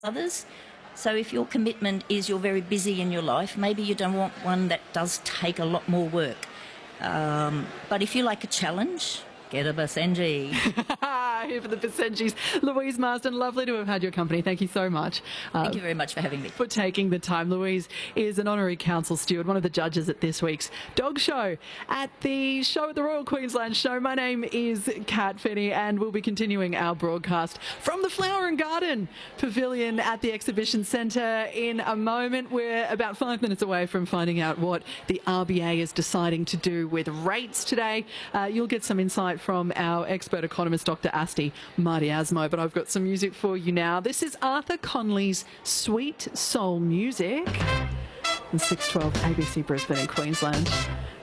others. So if your commitment is you're very busy in your life, maybe you don't want one that does take a lot more work. But if you like a challenge, get a Basenji. Here for the Basenjis. Louise Marsden, lovely to have had your company. Thank you so much. Thank you very much for having me. For taking the time. Louise is an honorary council steward, one of the judges at this week's dog show at the show at the Royal Queensland Show. My name is Kat Finney, and we'll be continuing our broadcast from the Flower and Garden Pavilion at the Exhibition Centre in a moment. We're about 5 minutes away from finding out what the RBA is deciding to do with rates today. You'll get some insight from our expert economist, Dr. Asti Mardiasmo, but I've got some music for you now. This is Arthur Conley's Sweet Soul Music on 612 ABC Brisbane in Queensland.